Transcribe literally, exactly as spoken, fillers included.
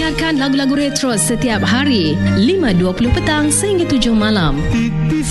Dengarkan lagu-lagu retro setiap hari lima dua puluh petang sehingga tujuh malam.